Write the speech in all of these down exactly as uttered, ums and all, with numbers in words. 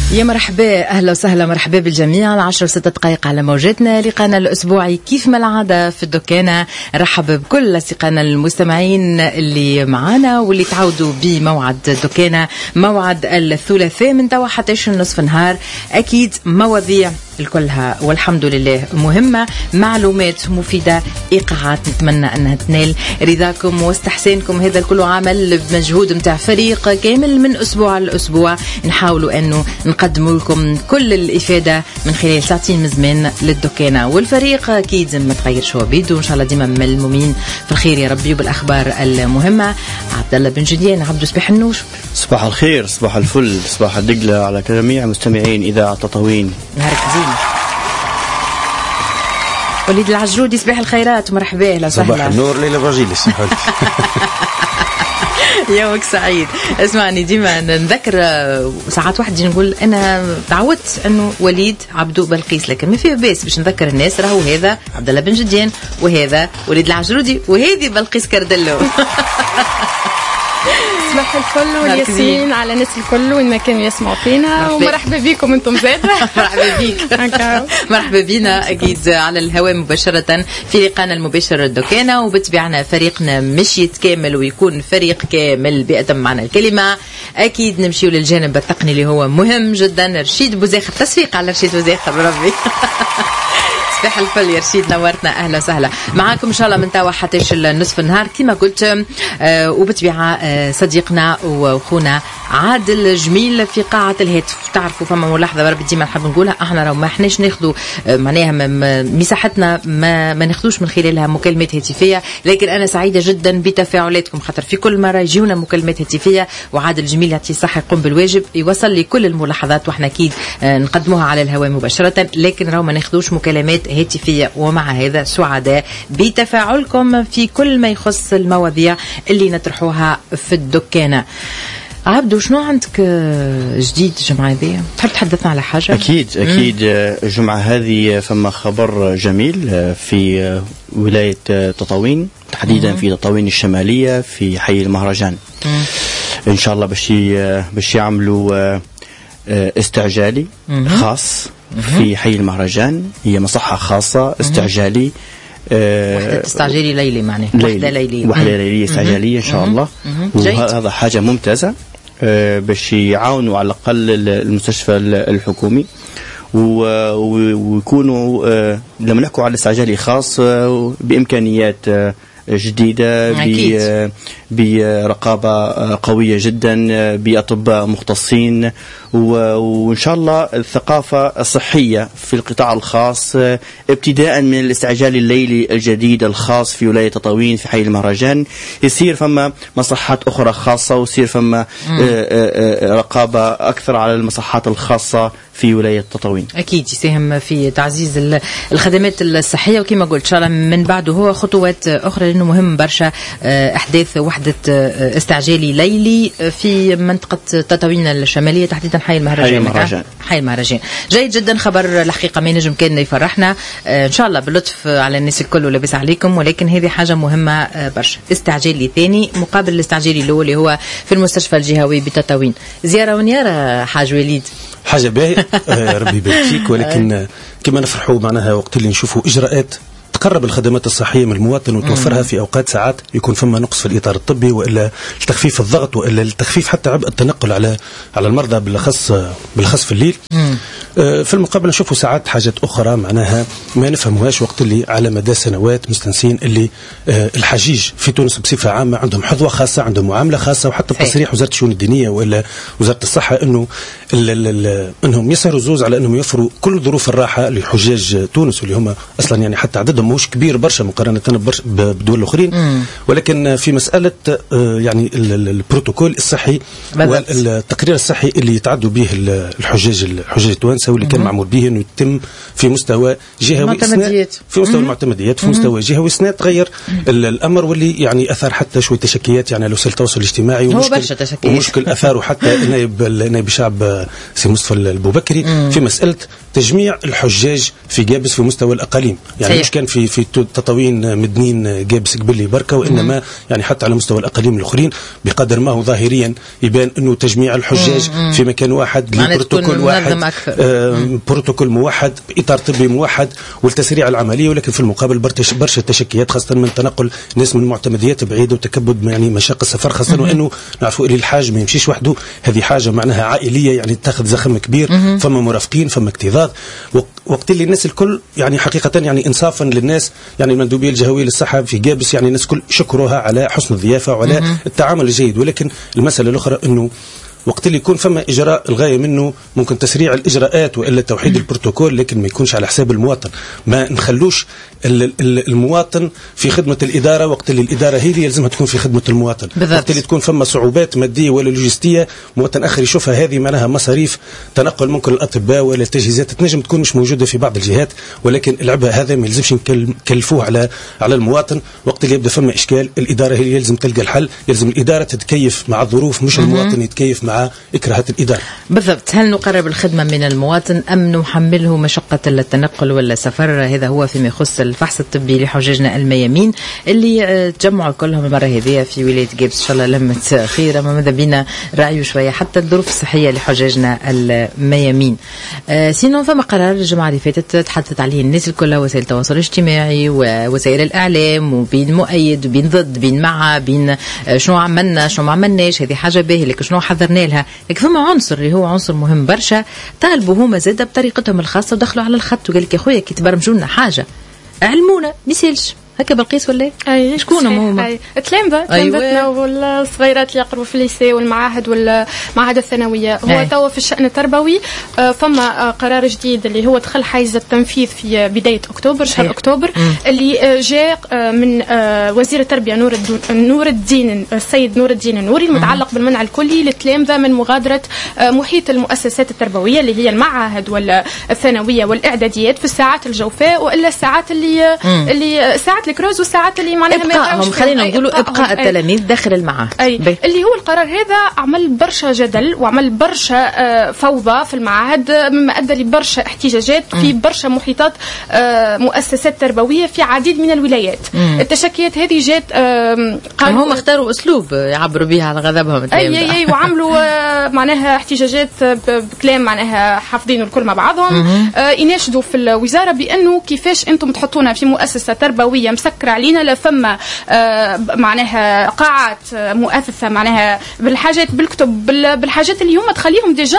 يا مرحبا، أهلا وسهلا، مرحبا بالجميع. العشر وستة دقائق على موجتنا، لقانا الأسبوعي كيف ما العادة في الدكانة. رحب بكل أصدقائنا المستمعين اللي معانا واللي تعودوا بموعد الدكانة، موعد الثلاثاء من توا حتى نصف نهار. أكيد مواضيع الكلها والحمد لله مهمة، معلومات مفيدة، إيقاعات نتمنى أنها تنال رضاكم واستحسانكم. هذا الكل عمل بمجهود متاع فريق كامل من أسبوع لأسبوع، نحاولوا أنه نقدم لكم كل الإفادة من خلال ساعتين من زمان للدكانة. والفريق أكيد ما تغير شو بيدو، إن شاء الله ديما ملمومين في الخير يا ربي وبالأخبار المهمة. عبد الله بن جديان، عبدو صباح النور. صباح الخير، صباح الفل، صباح الدقلة على جميع مستمعين إذاعة تطاوين. نهارك زين. وليد العجرودي، صباح الخيرات ومرحبا، اهلا وسهلا. صباح النور ليلى برجيلي. يومك سعيد. اسمعني، ديما نذكر ساعات واحد نقول انا تعودت انه وليد عبدو بلقيس، لكن ما فيه باس باش نذكر الناس راهو هذا عبد الله بن جديان وهذا وليد العجرودي وهذه بلقيس كردلو. صباح الفل والياسين على الناس الكل وين ما كانوا يسمعوا فينا، ومرحبا بكم انتم زاد. مرحبا بيك. مرحبا بينا اكيد على الهواء مباشره في لقانا المباشر الدكانه، وبتبعنا فريقنا مش يتكامل ويكون فريق كامل بأتم معنى الكلمه. اكيد نمشيو للجانب التقني اللي هو مهم جدا. رشيد بوزاخر، تصفيق على رشيد بوزاخر بربي. صباح الفل يا رشيد، نورتنا، اهلا وسهلا معاكم ان شاء الله من توا حتى النصف النهار كما قلت. آه وبتبيع آه صديقنا واخونا عادل جميل في قاعه الهاتف. تعرفوا فما ملاحظه بربي ديما نحب نقولها، احنا راه ما احناش ناخذوا آه معناها مساحتنا ما, ما ناخذوش من خلالها مكالمات هاتفيه، لكن انا سعيده جدا بتفاعلاتكم، خاطر في كل مره يجيونا مكالمات هاتفيه وعادل جميل يعطيه الصحه يقوم بالواجب يوصل لي كل الملاحظات، واحنا اكيد آه نقدموها على الهواء مباشره، لكن راه ما ناخذوش مكالمات هاتفية. ومع هذا سعداء بتفاعلكم في كل ما يخص المواضيع اللي نطرحوها في الدكانة. عبدو، شنو عندك جديد الجمعة هذه؟ تحب تحدثنا على حاجة؟ أكيد أكيد. الجمعة هذه فما خبر جميل في ولاية تطاوين، تحديدا في تطاوين الشمالية في حي المهرجان. مم. إن شاء الله باش باش يعملوا استعجالي مم. خاص في حي المهرجان. هي مصحة خاصة استعجالي، أه وحدة استعجالي ليلي، معناه وحدة ليلية، وحدة ليلية استعجالية إن شاء الله. وهذا حاجة ممتازة أه باش يعاونوا على الأقل المستشفى الحكومي، ويكونوا أه لما نحكوا على استعجالي خاص أه بإمكانيات أه جديدة، برقابة قوية جدا، بأطباء مختصين، وإن شاء الله الثقافة الصحية في القطاع الخاص ابتداء من الاستعجال الليلي الجديد الخاص في ولاية تطاوين في حي المهرجان. يصير فما مصحات أخرى خاصة، ويصير فما رقابة أكثر على المصحات الخاصة في ولاية تطاوين. أكيد يساهم في تعزيز الخدمات الصحية، وكما قلت إن شاء الله من بعده هو خطوات أخرى، لأنه مهم برشا أحداث وحدة استعجالي ليلي في منطقة تطاوين الشمالية، تحديدا حي المهرجان. حي المهرجان. حي المهرجان جيد جدا. خبر الحقيقة ما نجم كان يفرحنا إن شاء الله باللطف على الناس الكل ولبس عليكم، ولكن هذه حاجة مهمة برشا. استعجالي ثاني مقابل الاستعجالي الأول اللي هو في المستشفى الجهوي بتطاوين. زيارة ونيارة حاج وليد، حاجة باهية. ربي يبارك فيك. ولكن كما نفرحوا معناها وقت اللي نشوفوا إجراءات تقرب الخدمات الصحية من المواطن وتوفرها في أوقات ساعات يكون فما نقص في الإطار الطبي، وإلا لتخفيف الضغط، وإلا لتخفيف حتى عبء التنقل على على المرضى بالأخص بالأخص في الليل. آه في المقابل نشوفوا ساعات حاجات أخرى معناها ما نفهموهاش، وقت اللي على مدى سنوات مستنسين اللي آه الحجيج في تونس بصفة عامة عندهم حظوة خاصة، عندهم معاملة خاصة، وحتى بتصريح وزارة الشؤون الدينية وإلا وزارة الصحة إنه ال ال ال إنهم يسهروا زوز على إنهم يوفروا كل ظروف الراحة لحجاج تونس، واللي هم أصلا يعني حتى عددهم مش كبير برشا مقارنة بدول الآخرين. ولكن في مسألة يعني البروتوكول الصحي والتقرير الصحي اللي يتعدوا به الحجاج الحجاج التوانسة، واللي كان معمول به انه يتم في مستوى جهوي في مستوى المعتمديات في مستوى جهوي سنة تغير الامر، واللي يعني اثار حتى شويه تشكيات يعني على وسائل التواصل الاجتماعي، ومشكل ومشكل اثاره حتى نائب نائب الشعب سي مصطفى البوبكري في مسألة تجميع الحجاج في جابس في مستوى الأقاليم. يعني مش كان في في في تطاوين مدنين جابس قبلي بركه، وانما يعني حتى على مستوى الاقاليم الاخرين بقدر ما هو ظاهريا يبان انه تجميع الحجاج في مكان واحد لبروتوكول واحد، آه بروتوكول موحد باطار طبي موحد والتسريع العمليه، ولكن في المقابل برشا تشكيات خاصه من تنقل ناس من معتمديات بعيده وتكبد يعني مشاق السفر، خاصه وانه نعرفوا اللي الحاج ما يمشيش وحده، هذه حاجه معناها عائليه يعني تاخذ زخم كبير، فما مرافقين فما اكتظاظ، وقت اللي الناس الكل يعني حقيقه يعني انصافا للناس يعني المندوبيه الجهويه للصحه في جابس يعني الناس الكل شكروها على حسن الضيافه وعلى التعامل الجيد، ولكن المساله الاخرى انه وقت اللي يكون فما إجراء الغاية منه ممكن تسريع الإجراءات وإلا توحيد البروتوكول، لكن ما يكونش على حساب المواطن، ما نخلوش المواطن في خدمة الإدارة وقت اللي الإدارة هي اللي يلزمها تكون في خدمة المواطن. بالضبط. وقت اللي تكون فما صعوبات مادية ولا لوجستية مواطن آخر يشوفها هذه معناها مصاريف تنقل ممكن الأطباء ولا التجهيزات تنجم تكون مش موجودة في بعض الجهات، ولكن العبء هذا ما يلزمش نكلفوه على على المواطن. وقت اللي يبدأ فما إشكال الإدارة هي اللي يلزم تلقى الحل، يلزم الإدارة تتكيف مع الظروف مش المواطن يتكيف مع إكراهات الإدارة. بالضبط. هل نقرب الخدمة من المواطن أم نحمله مشقة التنقل ولا السفر؟ هذا هو فيما يخص الفحص الطبي لحجاجنا الميامين اللي تجمعوا كلهم المرة هذه في ولاية جابس. إن شاء الله لمت خير، ما ماذا بينا رأيه شوية حتى الظروف الصحية لحجاجنا الميامين. آه سينو فما قرار الجمعة اللي فاتت تحدثت عليه الناس الكل، وسائل التواصل الاجتماعي ووسائل الإعلام، وبين مؤيد وبين ضد، بين مع، بين آه شنو عملنا شنو ما عملناش، هذه حاجة باهية، لكن شنو حذرنا لها. لكن فما عنصر اللي هو عنصر مهم برشا طالبوا هما زادة بطريقتهم الخاصة ودخلوا على الخط وقال لك يا خويا كي تبرمجوا لنا حاجة علمونا ميسالش هكا بالقيس ولا اي شكون هما؟ تلامذة تلامذتنا والصغيرات اللي يقربوا في الليسي والمعاهد والمعاهد الثانويه. هو توا في الشأن التربوي فما قرار جديد اللي هو دخل حيز التنفيذ في بدايه اكتوبر، شهر اكتوبر، اللي جاء من وزير التربيه نور نور الدين السيد نور الدين النوري، المتعلق بالمنع الكلي للتلامذه من مغادره محيط المؤسسات التربويه اللي هي المعاهد والثانويه والاعداديات في الساعات الجوفاء والا الساعات اللي مم. اللي ساعات الكروز والساعات اللي معناها ابقائهم، خلينا نقولوا ابقاء التلاميذ داخل المعاهد، اللي هو القرار هذا عمل برشا جدل وعمل برشا فوضى في المعاهد، مما ادى لبرشا احتجاجات في برشا محيطات مؤسسات تربويه في عديد من الولايات. مم. التشكيات هذه جات قالوا هم اختاروا اسلوب يعبروا بها على غضبهم التلاميذ، اي اي وعملوا معناها احتجاجات بكلام معناها حافظين الكل مع بعضهم. يناشدوا في الوزاره بانه كيفاش انتم تحطونا في مؤسسه تربويه مسكره علينا، لا فما معناها قاعات مؤسسه معناها بالحاجات بالكتب بالحاجات اللي هم تخليهم ديجا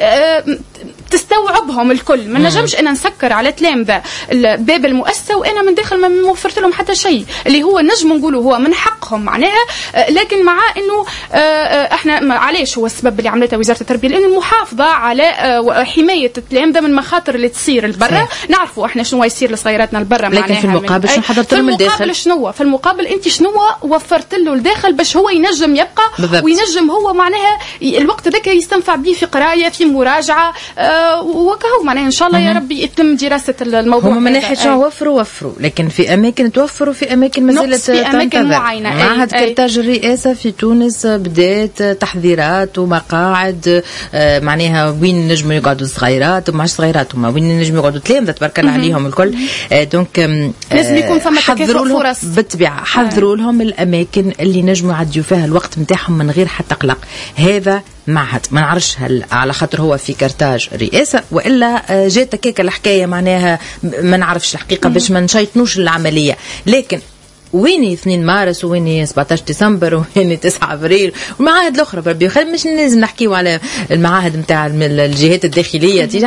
تستوعبهم الكل. ما نجمش انا نسكر على تلامذه باب المؤسسه وانا من داخل ما وفرت لهم حتى شيء، اللي هو نجم نقولوا هو من حقهم معناها، لكن مع انه احنا علاش هو السبب اللي عملتها وزاره التربيه، لان المحافظه على حمايه التلامذه من مخاطر اللي تصير البرة. نعرفوا احنا شنو يصير لصغيراتنا البرة معناها، لكن في المقابل شنو حضرت لهم الداخل؟ في المقابل شنو؟ في المقابل انت شنو وفرت له الداخل باش هو ينجم يبقى بالضبط. وينجم هو معناها الوقت ذاك يستنفع به في قرايه في مراجعه أه وكهو معناها ان شاء الله يا ربي يتم دراسه الموضوع. هم من ناحيه شنو وفروا وفروا، لكن في اماكن توفروا في اماكن مازالت في اماكن معينه. معهد كرتاج الرئاسه في تونس بدات تحذيرات ومقاعد آه معناها وين نجموا يقعدوا الصغيرات وماش صغيرات هما وين نجموا يقعدوا تلامذه تبارك الله عليهم الكل. آه دونك آه لازم يكون فما تكافؤ فرص بالطبيعه، حذروا لهم الاماكن اللي نجموا يعديوا فيها الوقت نتاعهم من غير حتى قلق. هذا معهد ما نعرفش هل على خاطر هو في كرتاج رئاسه والا جات هكاك الحكايه معناها ما نعرفش الحقيقه باش ما نشيطنوش العمليه. لكن ويني اثنين مارس ويني سبعطاش ديسمبر ويني تسعة ابريل والمعاهد الاخرى بربي مش لازم نحكيو على المعاهد نتاع الجهات الداخليه